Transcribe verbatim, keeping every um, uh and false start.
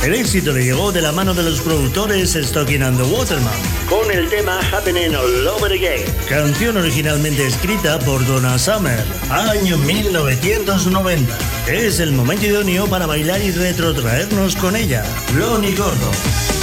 El éxito le llegó de la mano de los productores Stocking and the Waterman, con el tema Happening All Over Again, canción originalmente escrita por Donna Summer, año mil novecientos noventa. Es el momento idóneo para bailar y retrotraernos con ella, Lonnie Gordon.